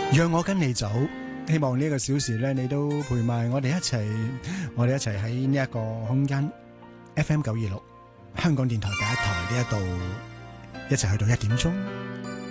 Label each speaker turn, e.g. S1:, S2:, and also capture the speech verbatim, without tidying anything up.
S1: 讓我跟你走，希望呢一個小時咧，你都陪埋我哋一齊，我哋一齊喺呢一個空間 F M 九二六香港電台第一台呢一度，一齊去到一點鐘。